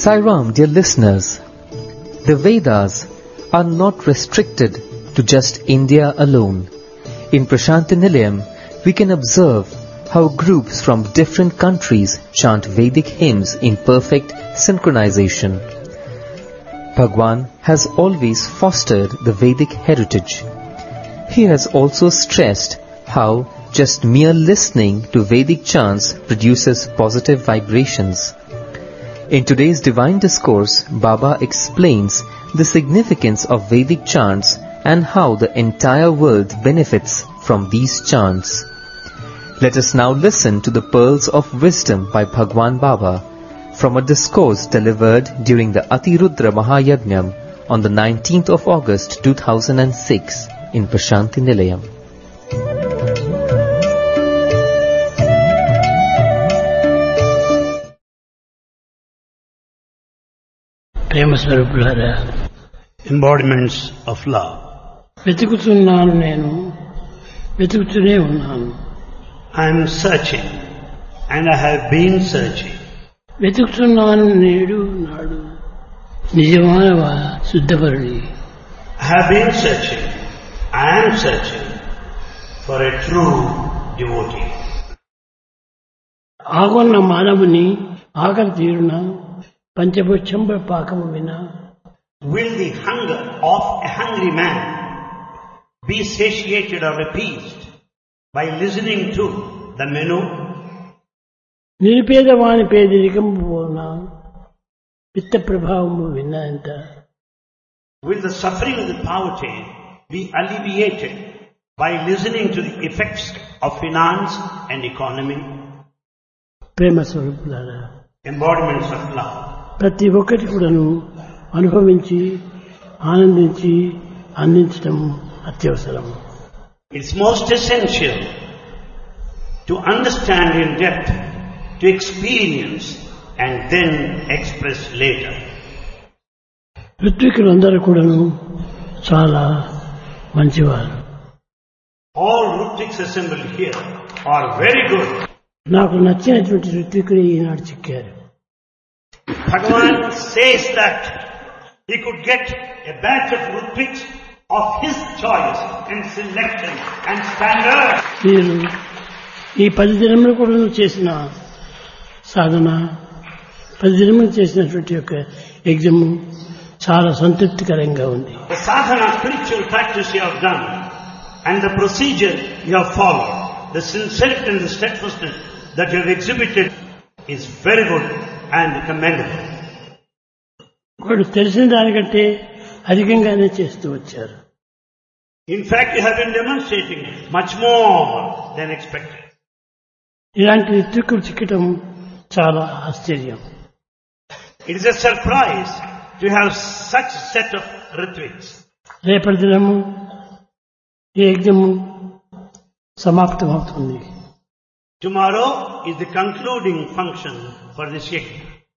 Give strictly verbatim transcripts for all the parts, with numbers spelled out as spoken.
Sai Ram, dear listeners, the Vedas are not restricted to just India alone. In Prashanti Nilayam, we can observe how groups from different countries chant Vedic hymns in perfect synchronization. Bhagwan has always fostered the Vedic heritage. He has also stressed how just mere listening to Vedic chants produces positive vibrations. In today's Divine Discourse, Baba explains the significance of Vedic chants and how the entire world benefits from these chants. Let us now listen to the pearls of wisdom by Bhagwan Baba from a discourse delivered during the Atirudra Mahayajnam on the nineteenth of August two thousand six in Prashanti Nilayam. ప్రేమ స్వరూపులారా, embodiments of love. వెతుకుతున్నాను, నేను వెతుకుతూనే ఉన్నాను. I am searching and I have been searching. వెతుకుతున్నాను నేడు నాడు నిజమానవ శుద్ధపరుని. I have been searching. I am searching for a true devotee. ఆగొన్న మానవుని ఆకలి తీరున పంచభక్షంబ పాకము వినా. Will the hunger of a hungry man be satiated or appeased by listening to the menu? నిరుపేదవాని పేదరికము పోన పిత్త ప్రభావము విన్నంత. Will the suffering of the poverty be alleviated by listening to the effects of finance and economy? ప్రేమ స్వరూపులారా, Embodiments of love. ప్రతి ఒక్కటి కూడాను అనుభవించి ఆనందించి అందించడం అత్యవసరం. It's most essential to understand in depth, to experience and then express later. ఋత్వికులందరూ కూడాను చాలా మంచివారు. All Rutviks assembled here are very good. నాకు నచ్చినటువంటి ఋత్వికులు ఈనాడు చిక్కారు. Bhagavan says that he could get a batch of Rutviks of his choice and selection and standard. మీరు ఈ పది దినములు కూడా చేసిన సాధన, పది దినములు చేసినటువంటి యొక్క యజ్ఞము చాలా సంతృప్తికరంగా ఉంది. The sadhana, spiritual practice you have done and the procedure you have followed, the sincerity and the steadfastness that you have exhibited is very good and commendable. వాడు తెలిసిన దానికంటే అధికంగానే చేస్తూ వచ్చారు. In fact, you have been demonstrating much more than expected. ఇలాంటి ఋత్వికులు చిక్కటం చాలా ఆశ్చర్యం. It is a surprise to have such set of Ritviks. రేపటి దినము ఈ యజ్ఞము సమాప్తమవుతుంది. Tomorrow is the concluding function for this yajna.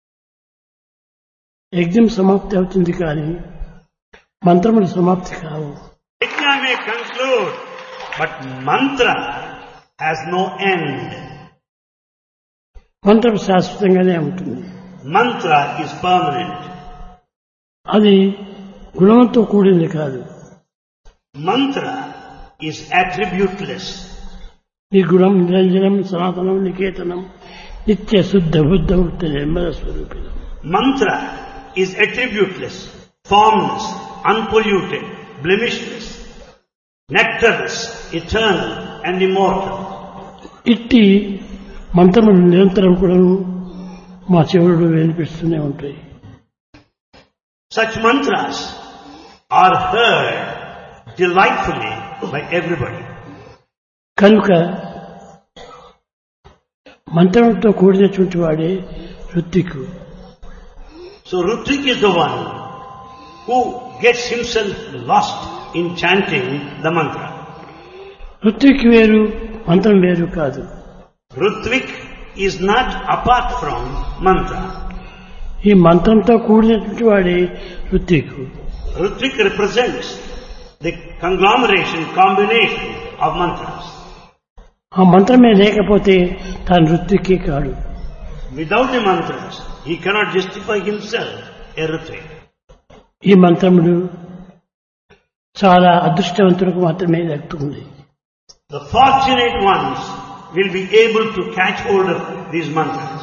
యజ్ఞం సమాప్తి అవుతుంది కానీ మంత్రములు సమాప్తి కావు. Yajna may conclude, but mantra has no end. మంత్రం శాశ్వతంగానే ఉంటుంది. Mantra is permanent. అది గుణంతో కూడింది కాదు. Mantra is attributeless. ఈ గుణం నిరంజనం సనాతనం నికేతనం నిత్య శుద్ధ బుద్ధ ముక్త Nirmala స్వరూపిణం. Mantra is attributeless, formless, unpolluted, blemishless, nectarless, eternal and immortal. ఇట్టి మంత్రములు నిరంతరం కూడా మా చెవులు వినిపిస్తూనే ఉంటాయి. Such mantras are heard delightfully by everybody. కనుక మంత్రంతో కూడినటువంటి వాడే ఋత్వికు. So Rutvik is the one who gets himself lost in chanting the mantra. Ritvik వేరు, మంత్రం వేరు కాదు. Rutvik is not apart from mantra. ఈ మంత్రంతో కూడినటువంటి వాడే ఋత్వికు. Rutvik represents the conglomeration, combination of mantras. ఆ మంత్రమే లేకపోతే తాను ఋత్వికే కాడు. Without the mantras, he cannot justify himself a Ritvik. ఈ మంత్రములు చాలా అదృష్టవంతులకు మాత్రమే దక్కుతుంది. The fortunate ones will be able to catch hold of these mantras.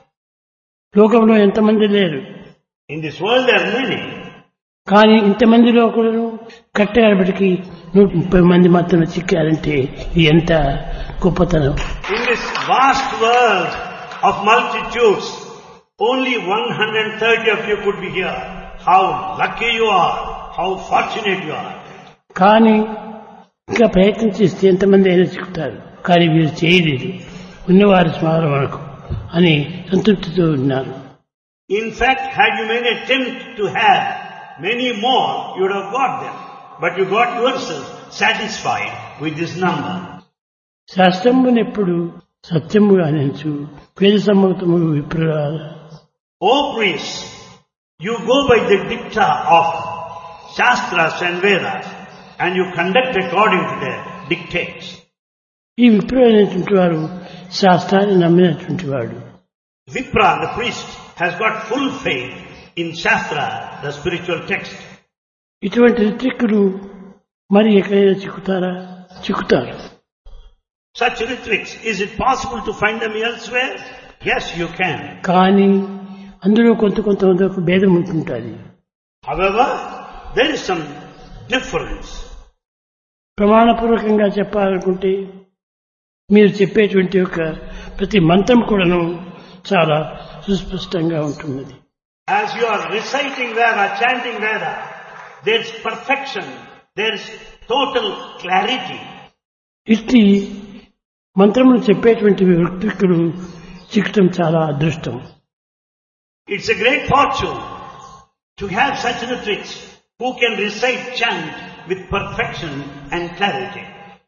లోకంలో ఎంతమంది లేరు, In this world there are many, కానీ ఇంతమందిలో కూడా కట్టేపటికి నూట ముప్పై మంది మాత్రమే చిక్కారంటే ఇది ఎంత గొప్పతనం. in this vast world of multitudes, only one hundred thirty of you could be here. How lucky you are, how fortunate you are. కానీ ఇంకా ప్రయత్నం చేస్తే ఎంతమంది అయినా చిక్కుతారు, కానీ వీరు చేయలేదు. ఉన్నవారి స్మరణ మనకు అని సంతృప్తితో ఉన్నారు. In fact, had you made an attempt to have many more, you would have got them. But you got yourself satisfied with this number. శాస్త్రమునెప్పుడు సత్యము అనించు వేద Sammatamu విప్రాల. O priests, you go by the dicta of Shastras and Vedas and you conduct according to their dictates. ఈ విప్రుడైనటువంటి వారు శాస్త్రాన్ని నమ్మినటువంటి వాడు. Vipra, the priest, has got full faith in Shastra, the spiritual text. ఇటువంటి రిత్విక్కులు మరి ఎక్కడైనా చిక్కుతారా? చిక్కుతారు. Such Ritviks, is it possible to find them elsewhere? Yes, you can. కానీ అందులో కొంత కొంత భేదం ఉంటుంటుంది. However, there is some difference. ప్రమాణపూర్వకంగా చెప్పాలనుకుంటే మీరు చెప్పేటువంటి యొక్క ప్రతి మంత్రం కూడాను చాలా సుస్పష్టంగా ఉంటున్నది. As you are reciting Veda, chanting Veda, there is perfection, there is total clarity. ఇట్టి మంత్రములు చెప్పేటువంటి వ్యక్తులు చిక్కటం చాలా అదృష్టం. It's a great fortune to have such Ritviks who can recite, chant with perfection and clarity.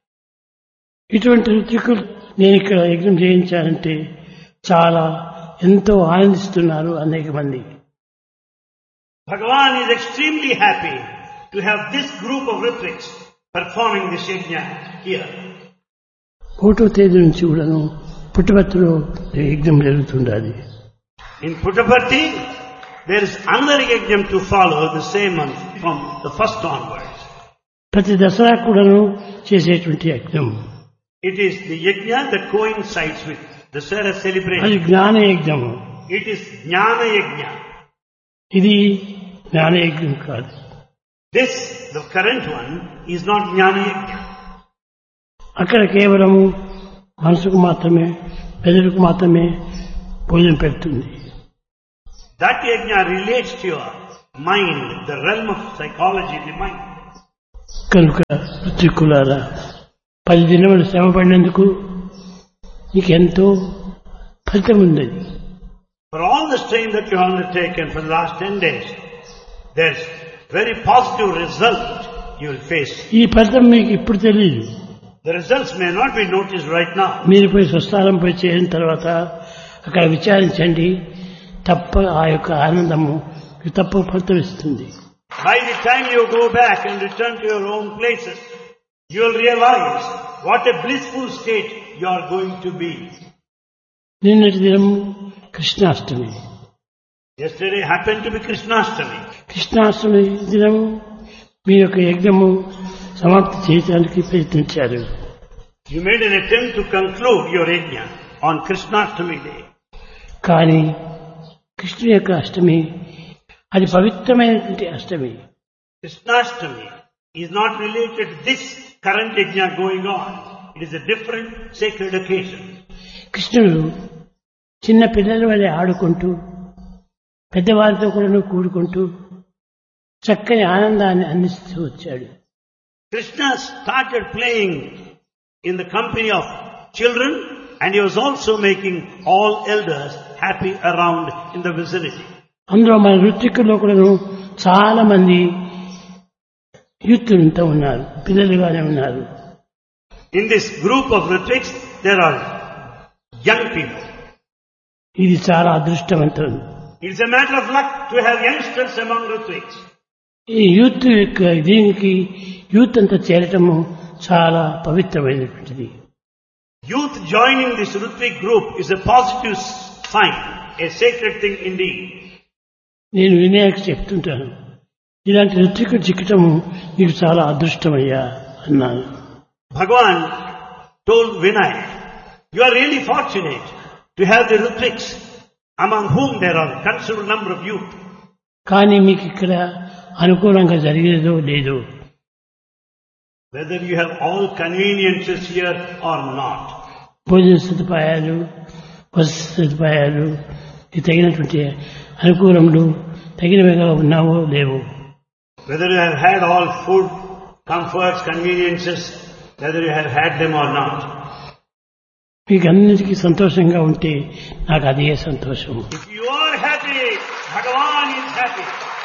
ఇటువంటి ఋత్వికులు నేను ఇక్కడ యజ్ఞం చేయించాలంటే చాలా ఎంతో ఆనందిస్తున్నారు అనేక మంది. Bhagavan is extremely happy to have this group of Ritviks performing this yajna here. ఒకటో తేదీ నుంచి కూడాను పుట్టపర్తిలో యజ్ఞం జరుగుతుండాలి. In Puttaparthi, there is another yajna to follow the same month from the first onwards. ప్రతి దసరా కూడాను చేసేటువంటి యజ్ఞం. It is the yajna that coincides with the Dasara అది celebration. జ్ఞాన యజ్ఞము. It is Jnana Yajna. ఇది జ్ఞాన యజ్ఞం కాదు. This, the current one, is not Jnana Yajna. అక్కడ కేవలము మనసుకు మాత్రమే పెదలకు మాత్రమే భోజనం పెడుతుంది. That yajna relates to your mind, the realm of psychology, the mind. కనుక ఋత్విక్కులారా పది దినములు శ్రమ పడినందుకు నీకెంతో ఫలితం ఉన్నది. For all the strain that you have undertaken for the last ten days, there's very positive result you will face. ఈ ఫలితం మీకు ఇప్పుడు తెలియదు. The results may not be noticed right now. మీరు పోయి స్వస్థానం పోయి చేరిన తర్వాత అక్కడ విచారించండి, తప్ప ఆ యొక్క ఆనందము తప్ప ఫలితం ఇస్తుంది. By the time you go back and return to your own places, you will realize what a blissful state you are going to be. నిన్నటి దినము Krishnashtami. Yesterday happened to be Krishnashtami. Krishnashtami దినము మీ యొక్క యజ్ఞము సమాప్తి చేయడానికి ప్రయత్నించారు. You made an attempt to conclude your yajna on Krishnashtami day. కానీ కృష్ణుని యొక్క అష్టమి అది పవిత్రమైనటువంటి అష్టమి. Krishnashtami is not related to this current yajna going on. It is a different sacred occasion. కృష్ణుడు చిన్న పిల్లల వలె ఆడుకుంటూ పెద్దవారితో కూడా కూడుకుంటూ చక్కని ఆనందాన్ని అందిస్తూ వచ్చాడు. Krishna started playing in the company of children and he was also making all elders happy around in the vicinity. అందులో మన ఋత్విక్కుల్లో కూడా చాలా మంది యూత్ ఉంటూ ఉన్నారు, పిల్లలుగానే ఉన్నారు. In this group of Ritviks, there are young people. ఇది చాలా అదృష్టవంతం. It's a matter of luck to have youngsters among Ritviks. ఈ యూత్ యొక్క దీనికి యూత్ అంతా చేరటము చాలా పవిత్రమైనటువంటిది. Youth joining this Ritvik group is a positive sign, a sacred thing indeed. నేను వినాయకు చెప్తుంటాను, ఇలాంటి ఋత్వికుడు చిక్కటము నీకు చాలా అదృష్టమయ్యా అన్నాను. Bhagavan told Vinayak, you are really fortunate to have the Ritriks, among whom there are a considerable number of youth. కానీ మీకు ఇక్కడ అనుకూలంగా జరిగేదో లేదో, Whether you have all conveniences here or not. భోజన సదుపాయాలు, వసతి సదుపాయాలు, ఈ తగినటువంటి అనుకూలములు తగినవిగా ఉన్నావో లేవో, Whether you have had all food, comforts, conveniences, whether you have had them or not. మీకు అన్నిటికీ సంతోషంగా ఉంటే నాకు అదే సంతోషం. If you are happy, Bhagavan is happy.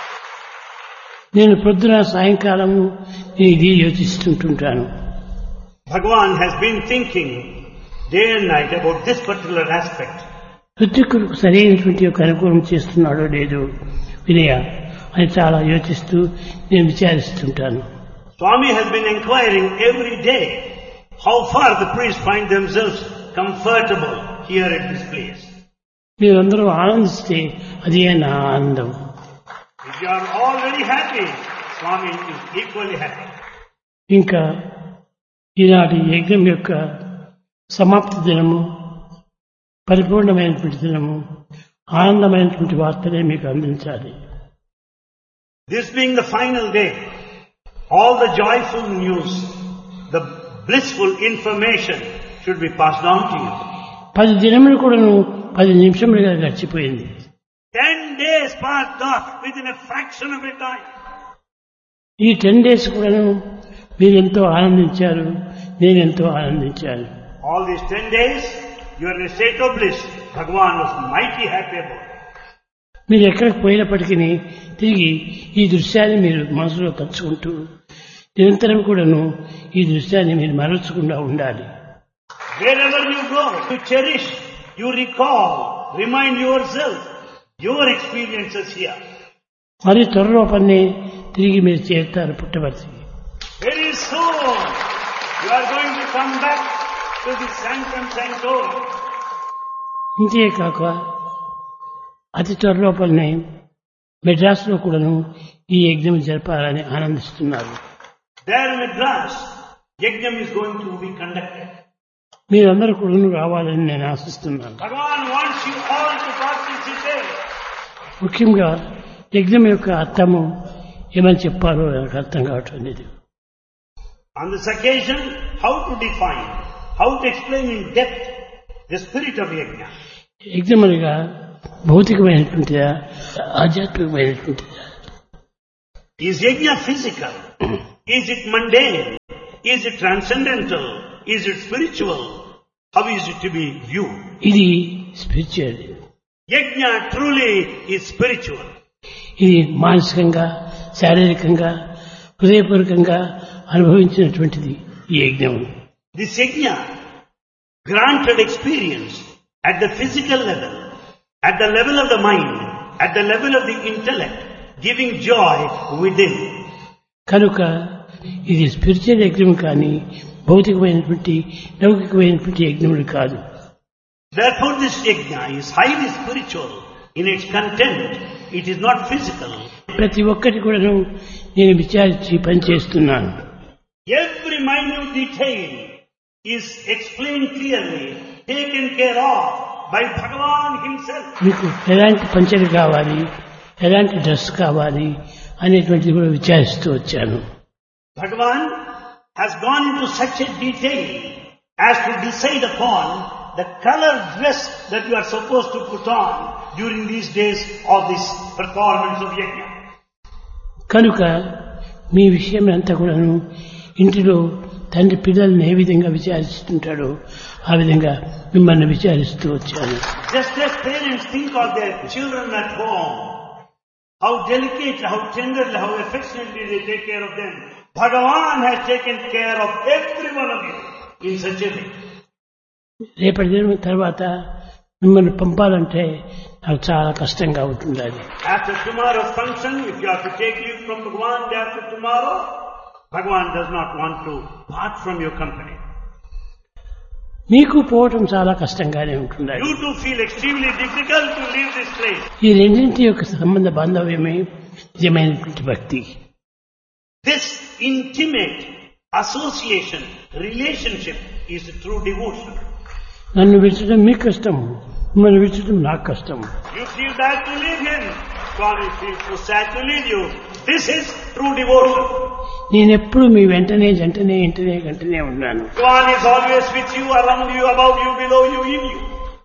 నేను పొద్దున సాయంకాలము ఇది యోచిస్తుంటుంటాను. Bhagavan has been thinking day and night about this particular aspect. ఋత్వికులకు సరైనటువంటి యొక్క అనుకూలం చేస్తున్నాడో లేదో వినయ అని చాలా యోచిస్తూ నేను విచారిస్తుంటాను. Swami has been inquiring every day how far the priests find themselves comfortable here at this place. మీరందరూ ఆనందిస్తే అదే నా ఆనందం. If you are all very happy, Swami is equally happy. ఇంకా ఈనాటి యజ్ఞం యొక్క సమాప్తి దినము, పరిపూర్ణమైనటువంటి దినము, ఆనందమైనటువంటి వార్తలే మీకు అందించాలి. This being the final day, all the joyful news, the blissful information should be passed on to you. పది దినములు కూడాను పది నిమిషములుగా గడిచిపోయింది. Ten days passed off within a fraction of a time. ఈ టెన్ డేస్ కూడాను మీరెంతో ఆనందించారు, నేనెంతో ఆనందించాను. All these ten days, you are in a state of bliss. Bhagavan was mighty happy about it. మీరు ఎక్కడికి పోయినప్పటికీ తిరిగి ఈ దృశ్యాన్ని మీరు మనసులో తలుచుకుంటూ నిరంతరం కూడాను ఈ దృశ్యాన్ని మీరు మరల్చకుండా ఉండాలి. Wherever you go, you cherish, you recall, remind yourself your experiences here. మరి త్వరలో పన్నే తిరిగి మీరు చేరుతారు పుట్టవలసి. Very soon, you are going to come back to the sanctum sanctorum. ఇంతే కాక అతి త్వరలో పన్నే మెడ్రాస్ లో కూడాను ఈ యజ్ఞం జరపాలని ఆనందిస్తున్నారు. There in Madras, Yajnam is going to be conducted. మీరందరూ కూడాను రావాలని నేను ఆశిస్తున్నాను. Bhagavan wants you all to participate. ముఖ్యంగా యజ్ఞం యొక్క అర్థము ఏమని చెప్పాలో నాకు అర్థం కావటం లేదు. On this occasion, how to define, how to explain in depth the spirit of Yajna. యజ్ఞములుగా భౌతికమైనటువంటిదా, ఆధ్యాత్మికమైనటువంటిదా? Is Yajna physical? Is it mundane? Is it transcendental? Is it spiritual? How is it to be viewed? ఇది spiritual. Yajna truly is spiritual. ఇది మానసికంగా, శారీరకంగా, హృదయపూర్వకంగా అనుభవించినటువంటిది ఈ యజ్ఞం. This Yajna granted experience at the physical level, at the level of the mind, at the level of the intellect, giving joy within. కనుక ఇది spiritual యజ్ఞం కానీ భౌతికమైనటువంటి లౌకికమైనటువంటి యజ్ఞములు కాదు. Therefore this Yajna is highly spiritual in its content. It is not physical. ప్రతి ఒక్కటి కూడాను నేను విచారించి పనిచేస్తున్నాను. Every minute detail is explained clearly, taken care of by Bhagavan himself. మీకు ఎలాంటి పంచలు కావాలి, ఎలాంటి డ్రెస్ కావాలి అనేటువంటిది కూడా విచారిస్తూ వచ్చాను. Bhagavan has gone into such a detail as to decide upon the color dress that you are supposed to put on during these days of this performance of Yajna. కనుక మీ విషయం అంతా కూడాను ఇంటిలో తండ్రి పిల్లల్ని ఏ విధంగా విచారిస్తుంటాడో ఆ విధంగా మిమ్మల్ని విచారిస్తూ వచ్చాను. Just as parents think of their children at home, how delicately, how tenderly, how affectionately they take care of them, Bhagavan has taken care of every one of you in such a way. రేపటి దినం తర్వాత మిమ్మల్ని పంపాలంటే నాకు చాలా కష్టంగా ఉంటుంది. After tomorrow's function, if you have to take leave from Bhagavan day after tomorrow, Bhagavan does not want to part from your company. మీకు పోవటం చాలా కష్టంగానే ఉంటుంది. You too feel extremely difficult to leave this place. ఈ రెండింటి యొక్క సంబంధ బాంధవ్యమే నిజమైనటువంటి భక్తి. This intimate association, relationship is true devotion. నన్ను విడిచడం మీకు కష్టం, మిమ్మల్ని విడిచడం నాకు కష్టం. You feel bad to leave him. Swami feels so sad to leave you. This is true devotion. నేనెప్పుడు మీ వెంటనే జంటనే ఇంటనే గంటనే ఉన్నాను. Swami is always with you, around you, above you, below you, in you.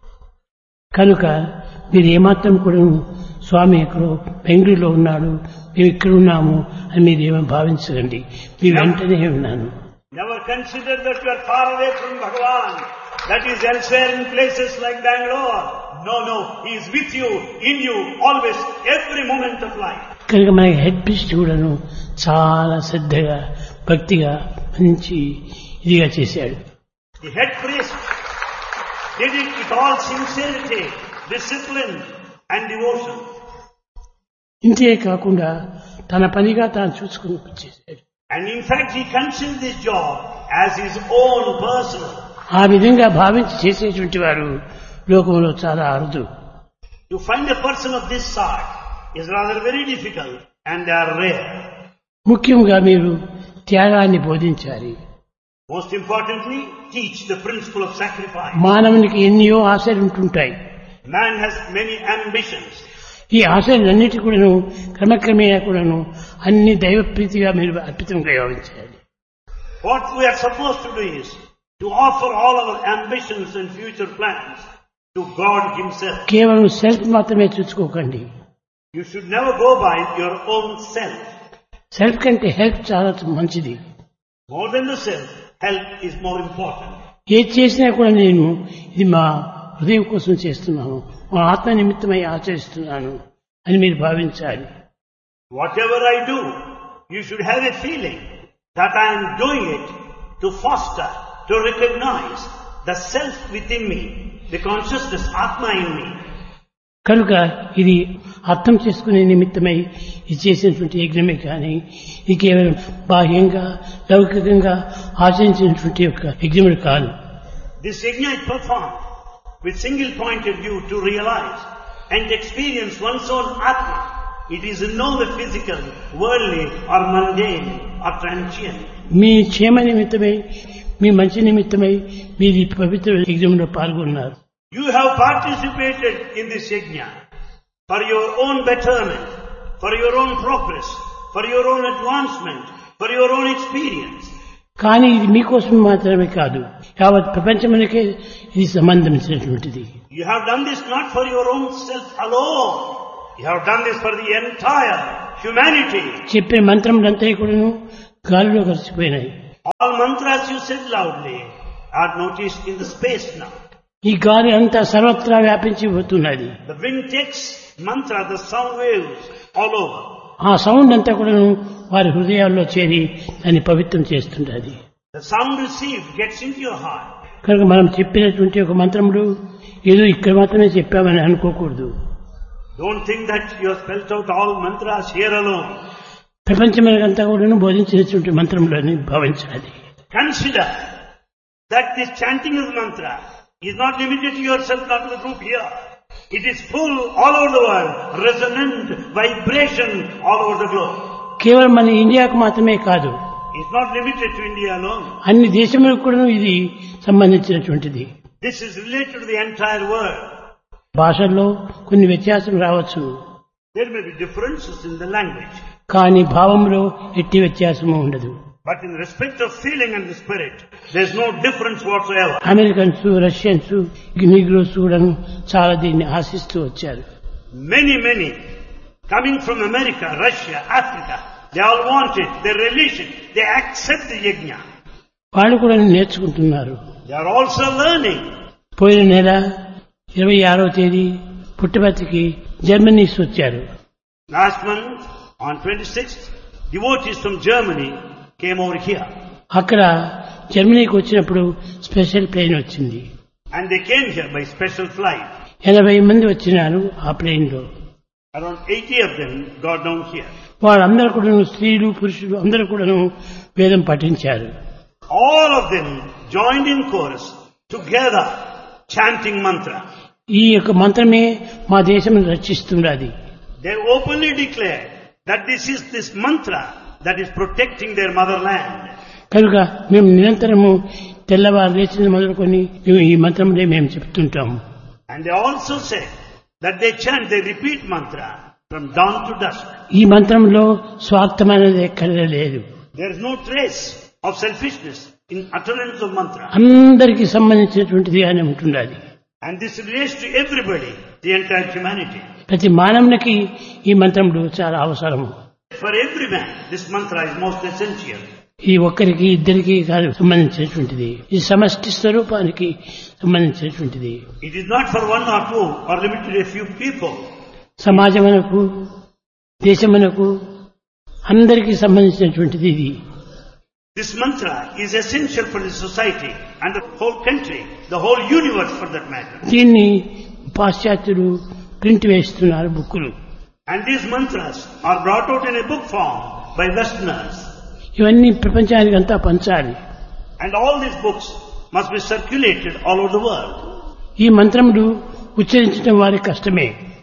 కనుక మీరు ఏమాత్రం కూడా స్వామి ఎక్కడో బెంగళూరులో ఉన్నాడు, మేము ఇక్కడ ఉన్నాము అని మీరు ఏమో భావించకండి. మీ వెంటనే ఉన్నాను. Never consider that you are far away from Bhagavan. That is elsewhere in places like Bangalore. No, no. He is with you, in you, always, every moment of life. కనుక మనకి హెడ్ ప్రీస్ట్ కూడాను చాలా శ్రద్ధగా భక్తిగా మంచి ఇదిగా చేశాడు. The head priest did it with all sincerity, discipline and devotion. ఇంతే కాకుండా తన పనిగా తాను చూసుకుని చేశాడు. And in fact he considered this job as his own personal. ఆ విధంగా భావించి చేసేటువంటి వారు లోకంలో చాలా అరుదు. To find a person of this sort is rather very difficult and they are rare. ముఖ్యంగా మీరు త్యాగాన్ని బోధించాలి. Most importantly, teach the principle of sacrifice. మానవునికి ఎన్నో ఆశలు ఉంటుంటాయి. Man has many ambitions. ఈ ఆశలన్నిటి కూడాను క్రమక్రమేణా కూడాను అన్ని దైవ ప్రీతిగా మీరు అర్పితంగా భావించాలి. What we are supposed to do is to offer all our ambitions and future plans to God Himself. కేవలం సెల్ఫ్ మాత్రమే చూసుకోకండి. You should never go by your own self. Self కంటే హెల్ప్ చాలా మంచిది. More than the self, help is more important. ఏది చేసినా కూడా నేను ఇది మా హృదయం కోసం చేస్తున్నాను, మా ఆత్మ నిమిత్తమై ఆచరిస్తున్నాను అని మీరు భావించాలి. Whatever I do, you should have a feeling that I am doing it to foster, to recognize the self within me, the consciousness, Atma in me. కనుక ఇది అర్థం చేసుకునే నిమిత్తమై ఇది చేసినటువంటి యజ్ఞమే కానీ ఇది కేవలం బాహ్యంగా లౌకికంగా ఆచరించినటువంటి యొక్క యజ్ఞములు కాదు. This yajna is performed with single point of view to realize and experience one's own Atma. It is no the physical, worldly or mundane or transient. మీ క్షేమ నిమిత్తమై మీ మంచి నిమిత్తమై మీరు ఈ పవిత్ర యజ్ఞంలో పాల్గొన్నారు. You have participated in this yajna for your own betterment, for your own progress, for your own advancement, for your own experience. కానీ ఇది మీకోసం మాత్రమే కాదు, యావత్ ప్రపంచమునకే ఇది సంబంధించినటువంటిది. You have done this not for your own self alone. You have done this for the entire humanity. చెప్పే మంత్రములంతా కూడాను గాలిలో కలిసిపోయినాయి. All mantras you said loudly are noticed in the space now. ఈ గాలి అంతా సర్వత్రా వ్యాపించి పోతున్నది. The wind takes mantra, the sound waves all over. ఆ సౌండ్ అంతా కూడా వారి హృదయాల్లో చేరి దాన్ని పవిత్రం చేస్తుంటది. The sound received gets into your heart. కనుక మనం చెప్పినటువంటి ఒక మంత్రములు ఏదో ఇక్కడ మాత్రమే చెప్పామని అనుకోకూడదు. Don't think that you have spelled out all mantras here alone. ప్రపంచమంతా కూడా బోధించినటువంటి మంత్రములని భావించాలి. Consider that this chanting of mantra is not limited to yourself, not to the group here. It is full all over the world, resonant vibration all over the globe. కేవలం మన ఇండియాకు మాత్రమే కాదు, It's not limited to India alone. అన్ని దేశములకు కూడా ఇది సంబంధించినటువంటిది. This is related to the entire world. భాషల్లో కొన్ని వ్యత్యాసం రావచ్చు, There may be differences in the language, కానీ భావంలో ఎట్టి వ్యత్యాసము ఉండదు. but in respect of feeling and the spirit, there is no difference whatsoever. Americans, Russians, Negroes కూడా చాలా దీన్ని ఆశిస్తూ వచ్చారు. Many, many coming from America, Russia, Africa, they all want it, they relish it, they accept the yajna. వాళ్ళు కూడా నేర్చుకుంటున్నారు. They are also learning. పోయిన నెల ఇరవై ఆరవ తేదీ పుట్టపర్తికి జర్మనీస్ వచ్చారు. Last month, on twenty-sixth, devotees from Germany came over here. అక్కడ జర్మనీకి వచ్చినప్పుడు స్పెషల్ ప్లేన్ వచ్చింది. And they came here by special flight. ఎనభై మంది వచ్చినారు ఆ ప్లేన్ లో. Around eighty of them got down here. వాళ్ళందరూ కూడా స్త్రీలు పురుషులు అందరూ కూడా వేదం పఠించారు. All of them joined in chorus together chanting mantra. ఈ యొక్క మంత్రమే మా దేశం రక్షిస్తున్నది. They openly declare that this is this mantra that is protecting their motherland. కనుక మేము నిరంతరము తెల్లవారు లేచిన మొదలుకొని మేము ఈ మంత్రమునే మేము చెప్తుంటాము. And they also say that they chant, they repeat mantra from dawn to dusk. ఈ మంత్రంలో స్వార్థం అనేది ఎక్కడ లేదు. There is no trace of selfishness in utterance of mantra. అందరికీ సంబంధించినటువంటిది అని ఉంటుండాలి. And this relates to everybody, the entire humanity. ప్రతి మానవునికి ఈ మంత్రములు చాలా అవసరము. For every man, this mantra is most essential. ఈ ఒక్కరికి ఇద్దరికి కాదు సంబంధించినటువంటిది. ఇది సమష్టి స్వరూపానికి సంబంధించినటువంటిది. It is not for one or two or limited to a few people. సమాజమునకు దేశమునకు అందరికీ సంబంధించినటువంటిది ఇది. This mantra is essential for the society and the whole country, the whole universe for that matter. దీన్ని పాశ్చాత్యులు ప్రింట్ వేస్తున్నారు బుక్కులు. And these mantras are brought out in a book form by Westerners. ఇవన్నీ ప్రపంచానికి అంతా పంచాలి. And all these books must be circulated all over the world. ఈ మంత్రములు ఉచ్చరించడం వారికి కష్టమే.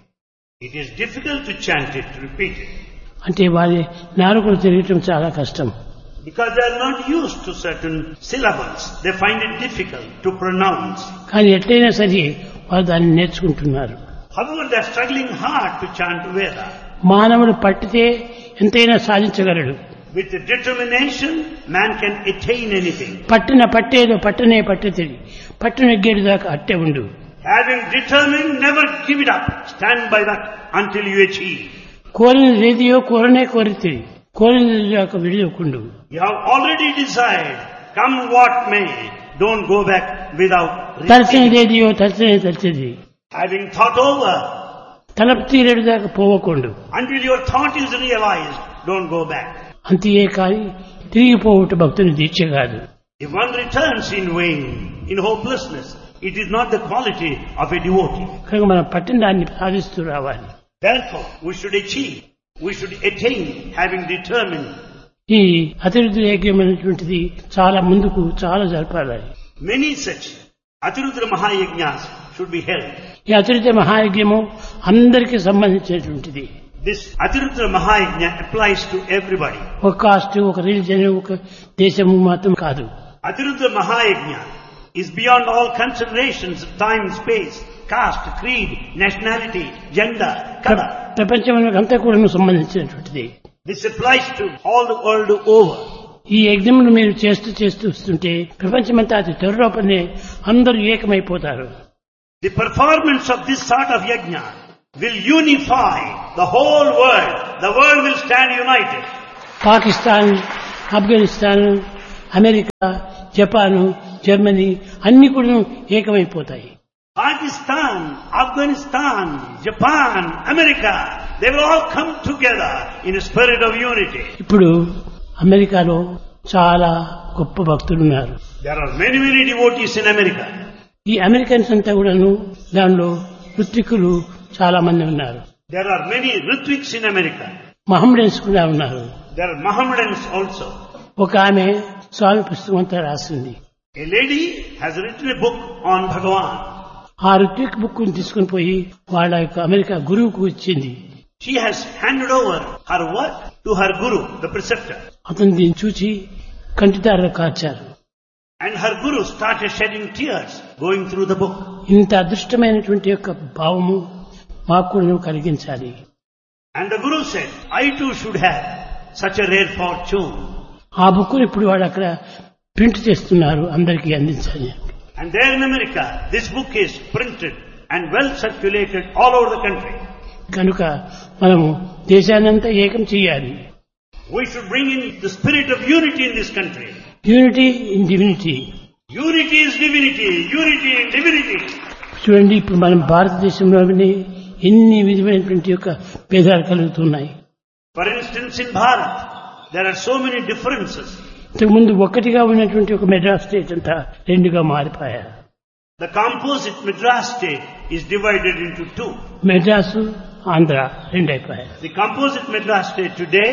It is difficult to chant it, to repeat it. అంటే వారి నాలుకలు తిరగటం చాలా కష్టం. Because they are not used to certain syllables. They find it difficult to pronounce. కానీ ఎట్లయినా సరే వారు దాన్ని నేర్చుకుంటున్నారు. However, they are struggling hard to chant Veda. మానవుడు పట్టితే ఎంతైనా సాధించగలడు. With determination, man can attain anything. పట్టిన పట్టేదో పట్టనే పట్టేది పట్టిన ఎగ్గేడు దాకా అట్టే ఉండు. Having determined, never give it up. Stand by that until you achieve. కోరినది ఏదియో కోరనే కోరితే కోరినది దాకా విడిదొక్కుండు. You have already decided, come what may, don't go back without తలచినది ఏదియో తలచినది తలచేది. Having thought over, తలపు తీరేడు దాకా పోవకుండు. until your thought is realized, don't go back. అంతే కానీ తిరిగిపోవుట భక్తుని దీక్ష కాదు. If one returns in vain, in hopelessness, it is not the quality of a devotee. కనుక మనం పట్టిన దాన్ని సాధిస్తూ రావాలి. Therefore, we should achieve, we should attain, having determined. ఈ అతిరుద్ర యజ్ఞమైనటువంటిది చాలా ముందుకు చాలా జరపాలి. Many such Atirudra Mahayajnas should be held. ఈ అతిరుద్ర మహాయజ్ఞము అందరికీ సంబంధించినటువంటిది. This Atirudra Mahayajna applies to everybody. ఒక కాస్ట్, ఒక రిలీజన్, ఒక దేశము మాత్రం కాదు. Atirudra Mahayajna is beyond all considerations of time, space, caste, creed, nationality, gender, color. ప్రపంచం అంతా కూడా సంబంధించినటువంటిది. This applies to all the world over. ఈ యజ్ఞమును మీరు చేస్తూ చేస్తూ వస్తుంటే ప్రపంచమంతా అతి త్వరలోపనే అందరూ ఏకమైపోతారు. The performance of this sort of yajna will unify the whole world. The world will stand united. Pakistan, Afghanistan, America, Japan, Germany అన్ని కూడా ఏకమైపోతాయి. Pakistan, Afghanistan, Japan, America, they will all come together in a spirit of unity. ఇప్పుడు అమెరికాలో చాలా గొప్ప భక్తులు ఉన్నారు. There are many, many devotees in America. ఈ Americans అంతా కూడాను దానిలో ఋత్వికులు చాలా మంది ఉన్నారు. There are many Ritviks in America. మహమ్మడన్స్ కూడా ఉన్నారు. There are Mohammedans also. ఒక ఆమె స్వామి పుస్తకం అంతా రాసింది. A lady has written a book on Bhagavan. ఆ ఋత్విక్ బుక్ తీసుకుని పోయి వాళ్ళ యొక్క అమెరికా గురువుకు ఇచ్చింది. She has handed over her work to her guru, the preceptor. అతను దీన్ని చూచి కంటిదారులు కార్చారు. And her guru started shedding tears going through the book. ఇంత అదృష్టమైనటువంటి యొక్క భావము మాకు కూడా కలిగించాలి. And the guru said, I too should have such a rare fortune. ఆ బుక్కును ఇప్పుడు వాడు అక్కడ ప్రింట్ చేస్తున్నారు అందరికీ అందించాలి. And there in America, this book is printed and well circulated all over the country. కనుక మనము దేశాన్నంతా ఏకం చేయాలి. We should bring in the spirit of unity in this country. Unity in divinity. Unity is divinity. Unity in divinity. చూడండి, ఇప్పుడు మనం భారతదేశంలోనే ఎన్ని విధమైనటువంటి యొక్క భేదాలు కలుగుతున్నాయి. For instance, in Bharat, there are so many differences. ఇంతకుముందు ఒక్కటిగా ఉన్నటువంటి ఒక మెడ్రాస్ స్టేట్ అంతా రెండుగా మారిపోయారు. The composite Madras state is divided into two. Madras, Andhra రెండు అయిపోయారు. The composite Madras state today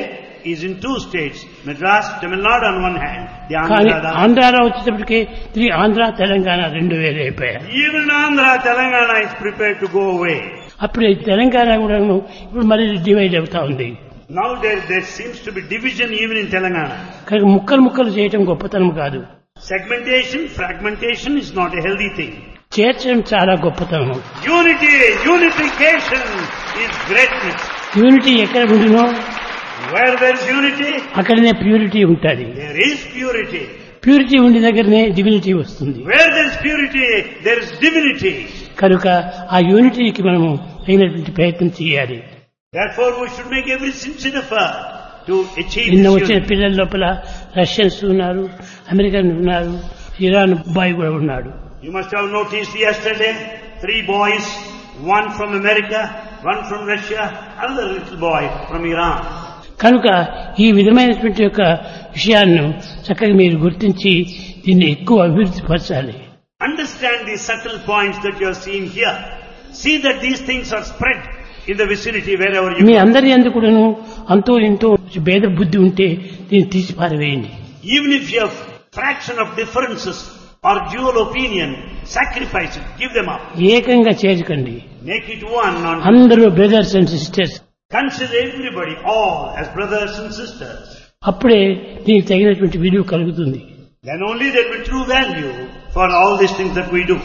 is in two states, Madras, Tamil Nadu on one hand, the కానీ Andhra. ఆంధ్రాలో వచ్చేటప్పటికి తిరిగి ఆంధ్ర తెలంగాణ రెండు వేలు అయిపోయాయి. Even Andhra, Telangana is prepared to go away. అప్పుడు ఈ తెలంగాణ కూడా ఇప్పుడు మళ్ళీ డివైడ్ అవుతా ఉంది. Now there, there seems to be division even in Telangana. కనుక ముక్కలు ముక్కలు చేయటం గొప్పతనం కాదు, Segmentation, fragmentation is not a healthy thing. చేర్చడం చాలా గొప్పతనం. Unity, unification is greatness. Unity ఎక్కడ ఉండినో Where there is unity, అక్కడనే ప్యూరిటీ ఉంటుంది. there is purity. ప్యూరిటీ ఉండి దగ్గరనే డివినిటీ వస్తుంది. Where there is purity, there is divinity. కనుక ఆ యూనిటీకి మనము అయినటువంటి ప్రయత్నం చేయాలి. Therefore, we should make every sincere effort to achieve నిన్న this వచ్చిన unity. పిల్లల లోపల రష్యన్స్ ఉన్నారు, అమెరికన్ ఉన్నారు, ఇరాన్ బాయ్ కూడా ఉన్నాడు. You must have noticed yesterday, three boys, one from America, one from Russia, another little boy from Iran. కనుక ఈ విధమైనటువంటి యొక్క విషయాన్ని చక్కగా మీరు గుర్తించి దీన్ని ఎక్కువ అభివృద్ధి పరచాలి. Understand the subtle points that you are seeing here. See that these things are spread in the vicinity wherever you me go. అందరి అందుకును అంతో ఇంతో భేద బుద్ధి ఉంటే దీన్ని తీసి పారవేయండి. Even if you have fraction of differences or dual opinion, sacrifice it, give them up. ఏకంగా చేర్చకండి. Make it one. On అందరూ brothers and sisters. Consider everybody, all as brothers and sisters. అప్పుడే దీనికి తగినటువంటి విలువ కలుగుతుంది. Then only there will be true value for all these things that we do.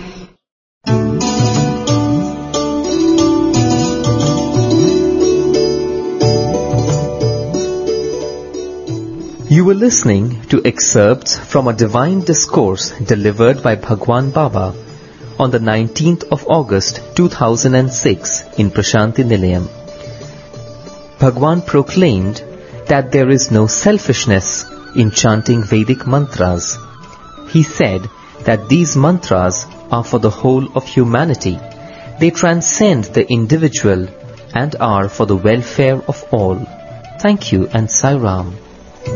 You were listening to excerpts from a divine discourse delivered by Bhagwan Baba on the nineteenth of August two thousand six in Prashanti Nilayam. Bhagwan proclaimed that there is no selfishness in chanting Vedic mantras. He said that these mantras are for the whole of humanity. They transcend the individual and are for the welfare of all. Thank you and Sai Ram.